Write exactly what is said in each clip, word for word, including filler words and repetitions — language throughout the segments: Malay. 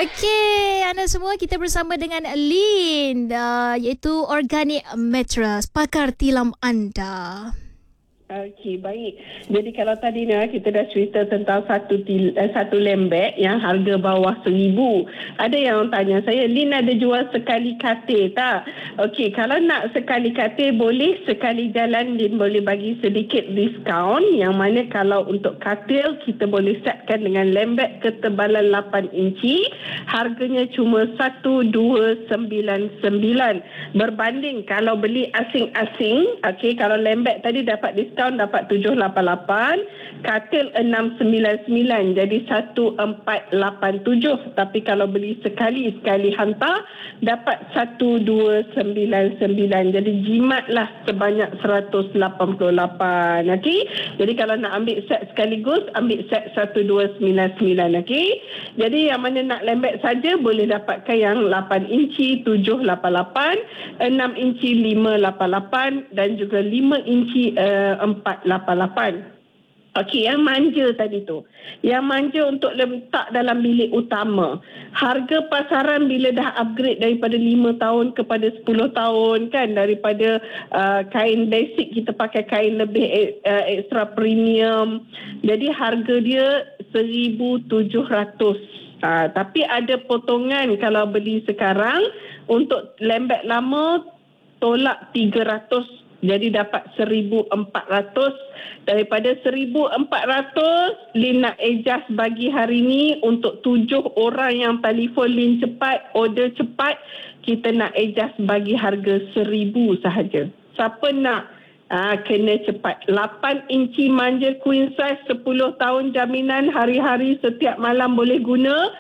Okey, anda semua, kita bersama dengan Lynn, uh, iaitu Organic Mattress, pakar tilam anda. Okey, baik. Jadi kalau tadi ni kita dah cerita tentang satu til, eh, satu lembek yang harga bawah seribu. Ada yang tanya saya, Lin ada jual sekali katil tak? Okey, kalau nak sekali katil boleh, sekali jalan Lin boleh bagi sedikit diskaun. Yang mana kalau untuk katil kita boleh setkan dengan lembek ketebalan lapan inci. Harganya cuma satu dua sembilan sembilan. Berbanding kalau beli asing-asing, okey, kalau lembek tadi dapat diskaun dapat tujuh lapan lapan, katil enam sembilan sembilan, jadi satu empat lapan tujuh. Tapi kalau beli sekali sekali hantar dapat satu dua sembilan sembilan, jadi jimatlah sebanyak seratus lapan puluh lapan. Okey, jadi kalau nak ambil set sekaligus, ambil set satu dua sembilan sembilan. Okey, jadi yang mana nak lembek saja boleh dapatkan yang lapan inci tujuh lapan lapan, enam inci lima lapan lapan dan juga lima inci uh, empat lapan lapan. Okey, yang manja tadi tu. Yang manja untuk letak dalam bilik utama. Harga pasaran bila dah upgrade daripada lima tahun kepada sepuluh tahun kan, daripada uh, kain basic kita pakai kain lebih uh, extra premium. Jadi harga dia seribu tujuh ratus. Uh, tapi ada potongan kalau beli sekarang. Untuk lembek lama tolak tiga ratus. Jadi dapat seribu empat ratus. Daripada seribu empat ratus, Lin nak adjust bagi hari ni untuk tujuh orang yang telefon Lin cepat, order cepat, kita nak adjust bagi harga seribu sahaja. Siapa nak? Ah, kena cepat. lapan inci manja queen size, sepuluh tahun jaminan, hari-hari setiap malam boleh guna,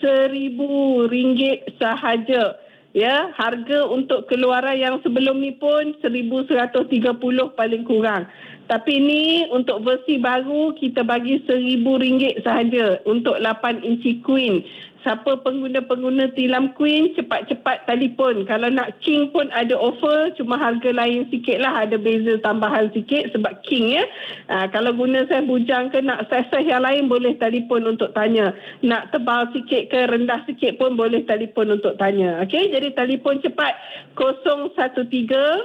seribu ringgit sahaja. Ya, harga untuk keluaran yang sebelum ni pun seribu seratus tiga puluh paling kurang. Tapi ni untuk versi baru kita bagi seribu ringgit sahaja untuk lapan inci queen. Siapa pengguna-pengguna tilam queen, cepat-cepat telefon. Kalau nak king pun ada offer, cuma harga lain sikit lah, ada beza tambahan sikit sebab king ya. Ha, kalau guna saya bujang ke nak saiz-saiz yang lain boleh telefon untuk tanya. Nak tebal sikit ke rendah sikit pun boleh telefon untuk tanya. Okey, jadi telefon cepat kosong satu tiga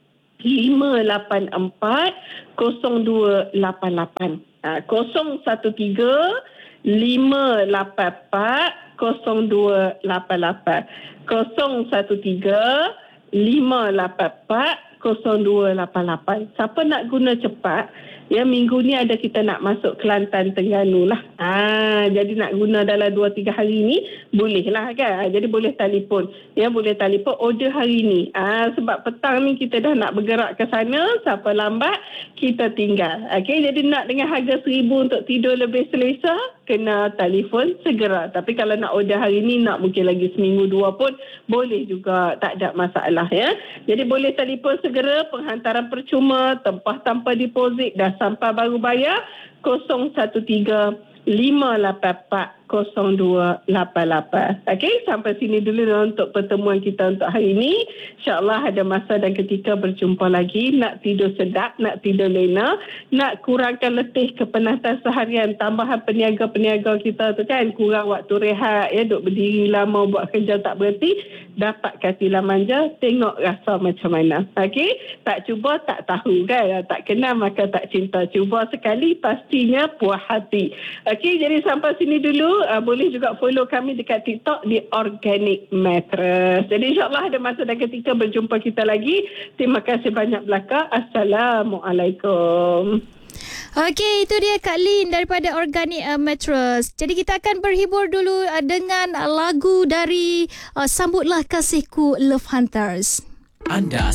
lima lapan empat kosong dua lapan lapan. Ha, kosong satu tiga lima lapan empat kosong dua lapan lapan, kosong satu tiga lima lapan empat kosong dua lapan lapan. Siapa nak guna cepat, ya, minggu ni ada kita nak masuk Kelantan Terengganu lah. Ah, jadi nak guna dalam dua tiga hari ni boleh lah kan. Jadi boleh telefon. Ya, boleh telefon order hari ni. Ah, sebab petang ni kita dah nak bergerak ke sana, siapa lambat kita tinggal. Okey, jadi nak dengan harga seribu untuk tidur lebih selesa, kena telefon segera. Tapi kalau nak order hari ni, nak mungkin lagi seminggu dua pun boleh juga, tak ada masalah ya. Jadi boleh telefon segera, penghantaran percuma, tempah tanpa deposit, dah sampai baru bayar, kosong satu tiga lima lapan empat kosong dua lapan lapan. Okey, sampai sini dulu untuk pertemuan kita untuk hari ini. InsyaAllah ada masa dan ketika berjumpa lagi. Nak tidur sedap, nak tidur lena, nak kurangkan letih kepenatan seharian, tambahan peniaga-peniaga kita tu kan, kurang waktu rehat, ya, duduk berdiri lama buat kerja tak berhenti, dapatkan tilam manja, tengok rasa macam mana. Okey, tak cuba tak tahu kan, tak kenal maka tak cinta. Cuba sekali pastinya puas hati. Okey, jadi sampai sini dulu. Uh, boleh juga follow kami dekat TikTok di Organic Mattress. Jadi insyaAllah ada masa dan ketika berjumpa kita lagi. Terima kasih banyak belaka. Assalamualaikum. Okey, itu dia Kak Lynn daripada Organic uh, Mattress. Jadi kita akan berhibur dulu uh, dengan lagu dari uh, Sambutlah Kasihku Love Hunters. Anda